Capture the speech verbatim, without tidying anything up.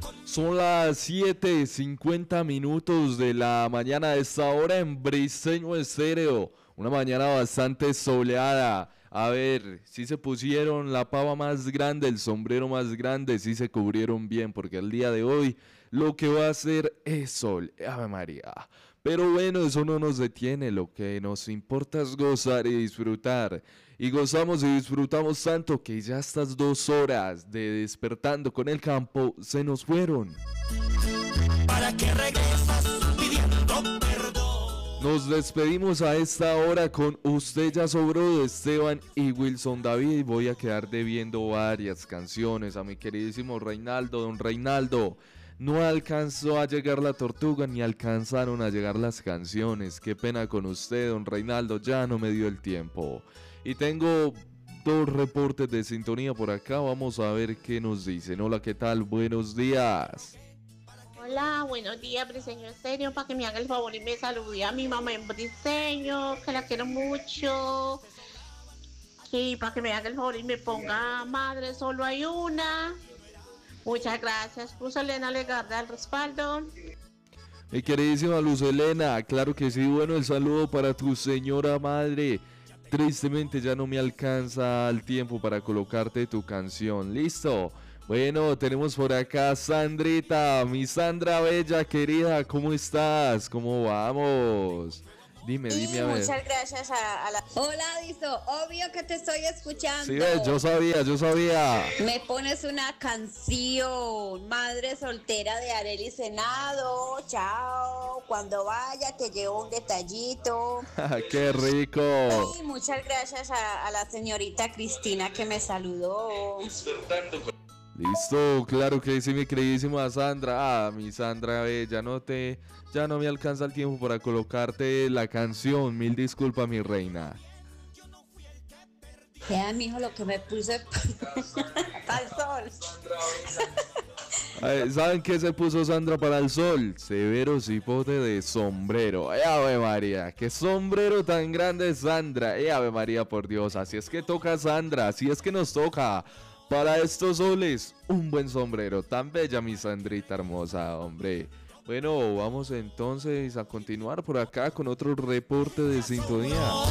Son las siete cincuenta minutos de la mañana de esta hora en Briseño Estéreo. Una mañana bastante soleada. A ver, si se pusieron la pava más grande, el sombrero más grande, si se cubrieron bien, porque el día de hoy lo que va a hacer es sol. Ave María. Pero bueno, eso no nos detiene, lo que nos importa es gozar y disfrutar. Y gozamos y disfrutamos tanto que ya estas dos horas de despertando con el campo se nos fueron. ¿Para qué regresas pidiendo perdón? Nos despedimos a esta hora con Usted ya sobró de Esteban y Wilson David. Voy a quedar debiendo varias canciones a mi queridísimo Reinaldo. Don Reinaldo, no alcanzó a llegar la tortuga ni alcanzaron a llegar las canciones. Qué pena con usted, don Reinaldo, ya no me dio el tiempo. Y tengo dos reportes de sintonía por acá, vamos a ver qué nos dicen. Hola, ¿qué tal? Buenos días. Hola, buenos días, Briseño Estéreo, para que me haga el favor y me salude a mi mamá en Briseño, que la quiero mucho. Sí, para que me haga el favor y me ponga madre, solo hay una. Muchas gracias, Luz Elena Legarda al respaldo. Mi queridísima Luz Elena, claro que sí, bueno, el saludo para tu señora madre. Tristemente ya no me alcanza el tiempo para colocarte tu canción, ¿listo? Bueno, tenemos por acá Sandrita, mi Sandra bella querida, ¿cómo estás? ¿Cómo vamos? Dime, y dime a ver. Muchas gracias a, a la... Hola, Diso, obvio que te estoy escuchando. Sí, yo sabía, yo sabía. Me pones una canción, Madre Soltera de Arely Senado, chao, cuando vaya te llevo un detallito. ¡Qué rico! Y muchas gracias a, a la señorita Cristina que me saludó. Listo, claro que sí, mi queridísima Sandra. Ah, mi Sandra bella, no te, ya no me alcanza el tiempo para colocarte la canción. Mil disculpas, mi reina. Vea, mijo, lo que me puse para el sol. Ay, ¿saben qué se puso Sandra para el sol? Severo cipote de sombrero. ¡Ay, Ave María! ¡Qué sombrero tan grande, Sandra! ¡Ay, Ave María, por Dios! Así es que toca, Sandra, así es que nos toca. Para estos soles, un buen sombrero. Tan bella mi Sandrita hermosa, hombre. Bueno, vamos entonces a continuar por acá con otro reporte de sintonía.